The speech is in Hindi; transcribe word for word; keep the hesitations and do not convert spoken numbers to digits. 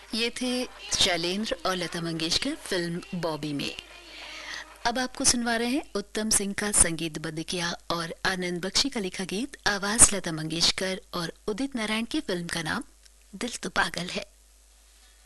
ये थे शैलेंद्र और लता मंगेशकर फिल्म बॉबी में। अब आपको सुनवा रहे हैं उत्तम सिंह का संगीतबद्ध किया और आनंद बख्शी का लिखा गीत, आवाज लता मंगेशकर और उदित नारायण की फिल्म का नाम दिल तो पागल है।